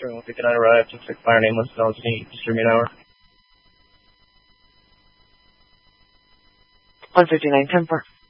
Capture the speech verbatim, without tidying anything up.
Foxtrot one fifty-nine arrived. Looks like fire name was Velocity. Distribute hour. one fifty-nine, ten four.